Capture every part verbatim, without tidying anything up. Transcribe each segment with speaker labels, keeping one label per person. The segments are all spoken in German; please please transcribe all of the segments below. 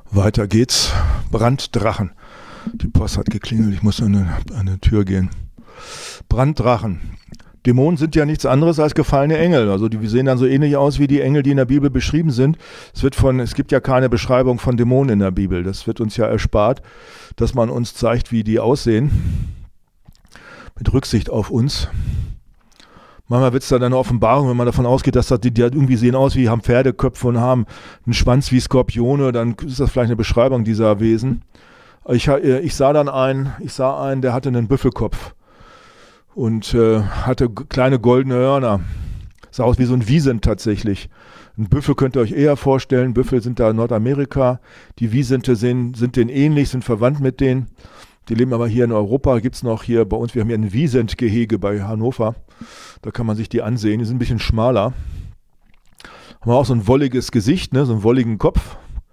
Speaker 1: Weiter geht's. Branddrachen. Die Post hat geklingelt, ich muss an eine, an eine Tür gehen. Branddrachen. Dämonen sind ja nichts anderes als gefallene Engel. Also die sehen dann so ähnlich aus wie die Engel, die in der Bibel beschrieben sind. Es wird von, es gibt ja keine Beschreibung von Dämonen in der Bibel. Das wird uns ja erspart, dass man uns zeigt, wie die aussehen. Mit Rücksicht auf uns. Manchmal wird es dann eine Offenbarung, wenn man davon ausgeht, dass das, die, die irgendwie sehen aus wie, haben Pferdeköpfe und haben einen Schwanz wie Skorpione, dann ist das vielleicht eine Beschreibung dieser Wesen. Ich, ich sah dann einen, ich sah einen, der hatte einen Büffelkopf und äh, hatte kleine goldene Hörner. Sah aus wie so ein Wiesent tatsächlich. Ein Büffel könnt ihr euch eher vorstellen. Büffel sind da in Nordamerika. Die Wiesente sind, sind denen ähnlich, sind verwandt mit denen. Die leben aber hier in Europa. Gibt es noch hier bei uns, wir haben hier ein Wiesentgehege bei Hannover. Da kann man sich die ansehen. Die sind ein bisschen schmaler. Haben auch so ein wolliges Gesicht, ne? So einen wolligen Kopf.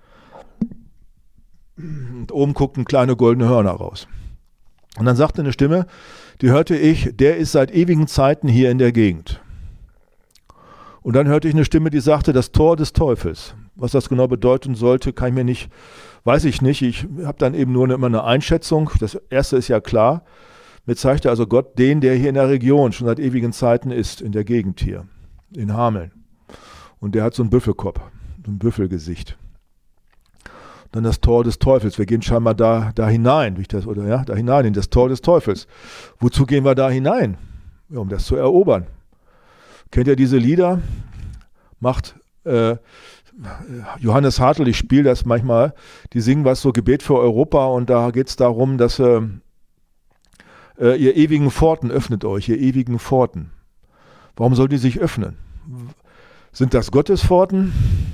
Speaker 1: Und oben guckten kleine goldene Hörner raus. Und dann sagte eine Stimme, die hörte ich, der ist seit ewigen Zeiten hier in der Gegend. Und dann hörte ich eine Stimme, die sagte, das Tor des Teufels. Was das genau bedeuten sollte, kann ich mir nicht, weiß ich nicht. Ich habe dann eben nur immer eine Einschätzung. Das erste ist ja klar. Mir zeigte also Gott den, der hier in der Region schon seit ewigen Zeiten ist, in der Gegend hier, in Hameln. Und der hat so einen Büffelkopf, so ein Büffelgesicht. Dann das Tor des Teufels. Wir gehen scheinbar da, da hinein, durch das, oder ja, da hinein, in das Tor des Teufels. Wozu gehen wir da hinein? Ja, um das zu erobern. Kennt ihr diese Lieder? Macht äh, Johannes Hartl, ich spiele das manchmal, die singen was so Gebet für Europa und da geht es darum, dass äh, äh, ihr ewigen Pforten öffnet euch, ihr ewigen Pforten. Warum soll die sich öffnen? Sind das Gottes Pforten?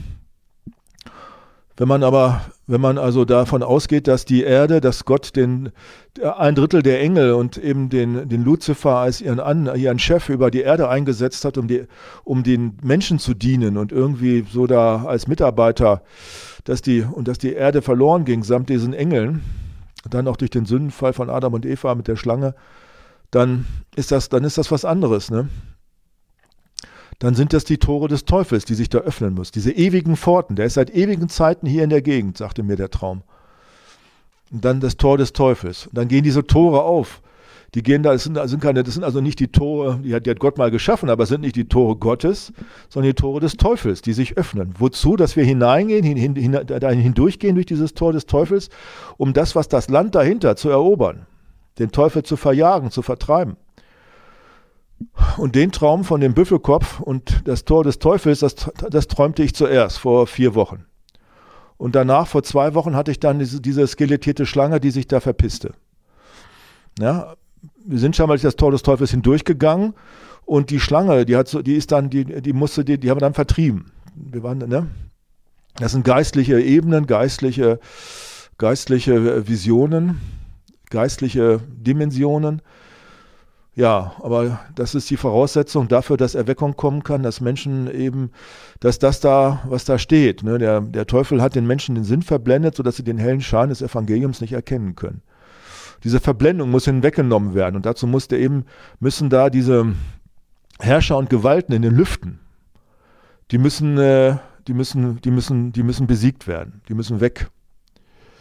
Speaker 1: Wenn man aber, wenn man also davon ausgeht, dass die Erde, dass Gott den, ein Drittel der Engel und eben den, den Luzifer als ihren, An, ihren Chef über die Erde eingesetzt hat, um, die, um den Menschen zu dienen und irgendwie so da als Mitarbeiter, dass die, und dass die Erde verloren ging samt diesen Engeln, dann auch durch den Sündenfall von Adam und Eva mit der Schlange, dann ist das, dann ist das was anderes, ne? Dann sind das die Tore des Teufels, die sich da öffnen müssen. Diese ewigen Pforten, der ist seit ewigen Zeiten hier in der Gegend, sagte mir der Traum. Und dann das Tor des Teufels. Und dann gehen diese Tore auf. Die gehen da, das sind, sind keine, das sind also nicht die Tore, die hat, die hat Gott mal geschaffen, aber es sind nicht die Tore Gottes, sondern die Tore des Teufels, die sich öffnen. Wozu? Dass wir hineingehen, hin, hin, hin, da hindurchgehen durch dieses Tor des Teufels, um das, was das Land dahinter zu erobern, den Teufel zu verjagen, zu vertreiben. Und den Traum von dem Büffelkopf und das Tor des Teufels, das, das träumte ich zuerst vor vier Wochen. Und danach, vor zwei Wochen, hatte ich dann diese, diese skelettierte Schlange, die sich da verpisste. Ja, wir sind schon mal durch das Tor des Teufels hindurchgegangen und die Schlange, die hat so, die ist dann, die, die musste, die, die haben wir dann vertrieben. Wir waren, ne? Das sind geistliche Ebenen, geistliche, geistliche Visionen, geistliche Dimensionen. Ja, aber das ist die Voraussetzung dafür, dass Erweckung kommen kann, dass Menschen eben, dass das da, was da steht, ne, der, der Teufel hat den Menschen den Sinn verblendet, sodass sie den hellen Schein des Evangeliums nicht erkennen können. Diese Verblendung muss hinweggenommen werden und dazu musste eben, müssen da diese Herrscher und Gewalten in den Lüften, die müssen, äh, die müssen, die müssen, die müssen besiegt werden, die müssen weg.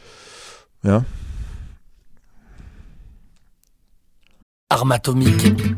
Speaker 1: Ja.
Speaker 2: Arme atomique.